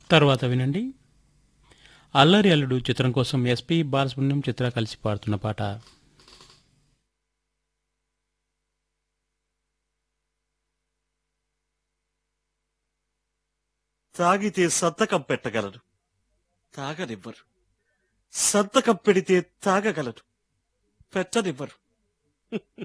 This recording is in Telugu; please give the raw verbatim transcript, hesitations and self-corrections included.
తర్వాత వినండి అల్లరి అల్లుడు చిత్రం కోసం ఎస్పి బాలసుబ్రహ్మణ్యం చిత్ర కలిసి పాడుతున్న పాట. తాగితే సంతకం పెట్టగలరు, తాగనివ్వరు. సంతకం పెడితే తాగగలరు, పెట్టనివ్వరు.